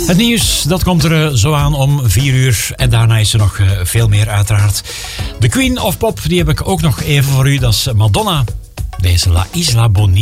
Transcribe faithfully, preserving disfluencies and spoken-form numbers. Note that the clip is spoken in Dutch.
Het nieuws, dat komt er uh, zo aan om vier uur. En daarna is er nog uh, veel meer uiteraard. De Queen of Pop, die heb ik ook nog even voor u. Dat is Madonna. Deze La Isla Bonita.